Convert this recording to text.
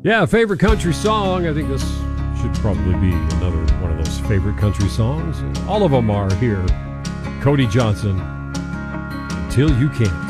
Yeah, favorite country song. I think this should probably be another one of those favorite country songs. All of them are here. Cody Johnson, Until You Can.